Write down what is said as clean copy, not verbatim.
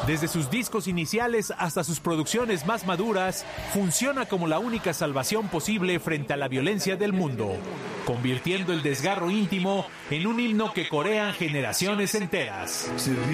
Desde sus discos iniciales hasta sus producciones más maduras, funciona como la única salvación posible frente a la violencia del mundo, convirtiendo el desgarro íntimo en un himno que corean generaciones enteras.